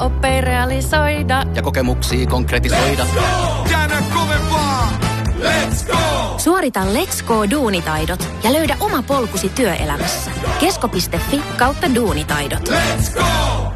oppei realisoida ja kokemuksia konkretisoida. Jäännä kovempaa! Let's go! Suorita Let's Go duunitaidot ja löydä oma polkusi työelämässä. Kesko.fi/duunitaidot. Let's go!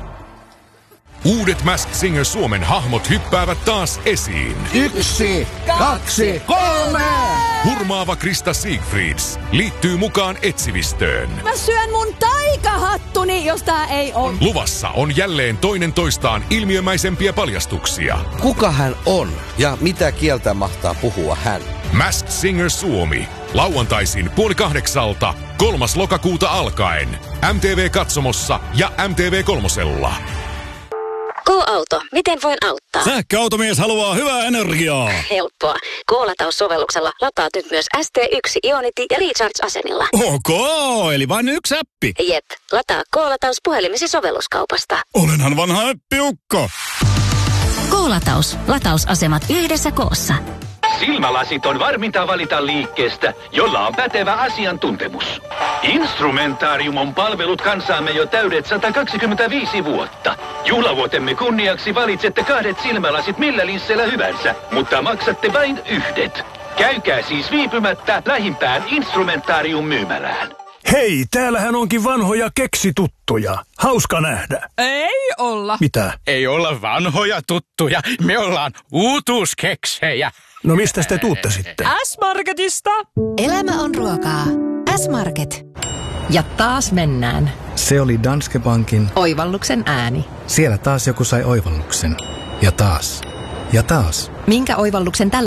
Uudet Masked Singer Suomen hahmot hyppäävät taas esiin. 1, 2, 3! Hurmaava Krista Siegfrieds liittyy mukaan etsivistöön. Mä syön mun taikahattuni, jos tää ei on. Luvassa on jälleen toinen toistaan ilmiömäisempiä paljastuksia. Kuka hän on ja mitä kieltä mahtaa puhua hän? Masked Singer Suomi. Lauantaisin 7:30, 3. lokakuuta alkaen. MTV-katsomossa ja MTV3:lla. K-auto. Miten voin auttaa? Sähköautomies haluaa hyvää energiaa. Helppoa. K-lataussovelluksella lataat nyt myös ST1, Ionity ja Recharge-asenilla. Ok, eli vain yksi appi. Jep. Lataa K-lataus puhelimesi sovelluskaupasta. Olenhan vanha äppiukko. K-lataus. Latausasemat yhdessä koossa. Silmälasit on varminta valita liikkeestä, jolla on pätevä asiantuntemus. Instrumentarium on palvellut kansaamme jo täydet 125 vuotta. Juhlavuotemme kunniaksi valitsette 2 silmälasit millä linsseillä hyvänsä, mutta maksatte vain 1. Käykää siis viipymättä lähimpään Instrumentarium-myymälään. Hei, täällähän onkin vanhoja keksituttuja. Hauska nähdä. Ei olla. Mitä? Ei olla vanhoja tuttuja, me ollaan uutuuskeksejä. No mistä te tuutte sitten? S-Marketista. Elämä on ruokaa. S-Market. Ja taas mennään. Se oli Danske Bankin Oivalluksen ääni. Siellä taas joku sai oivalluksen. Ja taas. Ja taas. Minkä oivalluksen tällä